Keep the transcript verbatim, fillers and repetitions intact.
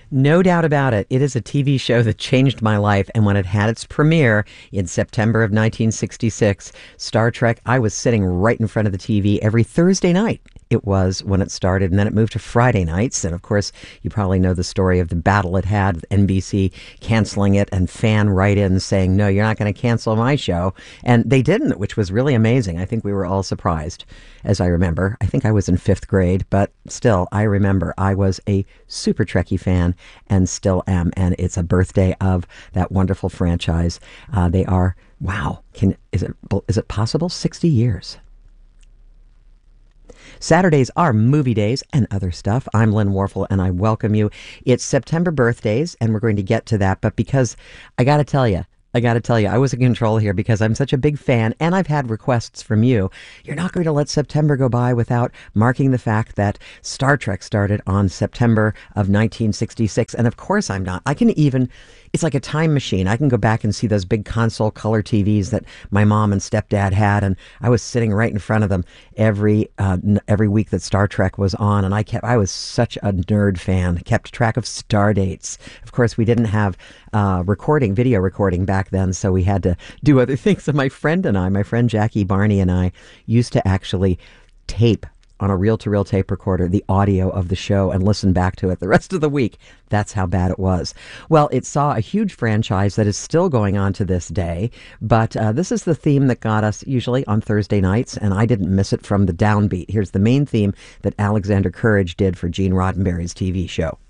No doubt about it. It is a T V show that changed my life. And when it had its premiere in September of nineteen sixty-six, Star Trek, I was sitting right in front of the T V every Thursday night. It was when it started, and then it moved to Friday nights. And of course, you probably know the story of the battle it had with N B C canceling it and fan write-ins saying, no, you're not going to cancel my show. And they didn't, which was really amazing. I think we were all surprised, as I remember. I think I was in fifth grade, but still, I remember I was a super Trekkie fan and still am. And it's a birthday of that wonderful franchise. Uh, they are, wow, can is it is it possible? sixty years. Saturdays are movie days and other stuff. I'm Lynn Warfel, and I welcome you. It's September birthdays, and we're going to get to that. But because I got to tell you, I got to tell you, I was in control here because I'm such a big fan, and I've had requests from you. You're not going to let September go by without marking the fact that Star Trek started on September of nineteen sixty-six. And of course I'm not. I can even, it's like a time machine. I can go back and see those big console color T Vs that my mom and stepdad had, and I was sitting right in front of them every uh, every week that Star Trek was on, and I kept I was such a nerd fan. Kept track of star dates. Of course, we didn't have uh, recording, video recording back then, so we had to do other things. So my friend and I, my friend Jackie Barney and I, used to actually tape on a reel-to-reel tape recorder the audio of the show and listen back to it the rest of the week. That's how bad it was. Well, it saw a huge franchise that is still going on to this day, but uh, this is the theme that got us usually on Thursday nights, and I didn't miss it from the downbeat. Here's the main theme that Alexander Courage did for Gene Roddenberry's T V show.